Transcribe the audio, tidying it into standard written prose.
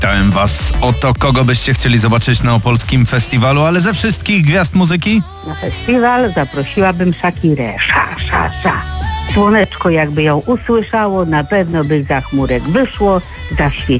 Pytałem was o to, kogo byście chcieli zobaczyć na opolskim festiwalu, ale ze wszystkich gwiazd muzyki? Na festiwal zaprosiłabym Shakirę. Sza. Słoneczko jakby ją usłyszało, na pewno by za chmurek wyszło, zaświeciło.